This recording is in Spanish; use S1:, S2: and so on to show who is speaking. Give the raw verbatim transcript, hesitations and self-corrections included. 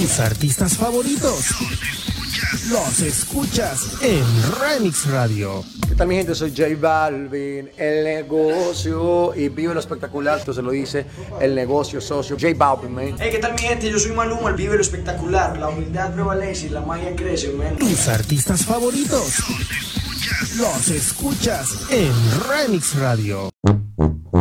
S1: Tus artistas favoritos los escuchas en Remix Radio.
S2: ¿Qué tal, mi gente? Soy J Balvin, el negocio, y vive lo espectacular, esto se lo dice el negocio socio, J Balvin, man.
S3: Hey, ¿qué tal, mi gente? Yo soy Maluma, el vive lo espectacular, la humildad prevalece y la magia crece, man.
S1: Tus artistas favoritos los escuchas en Remix Radio.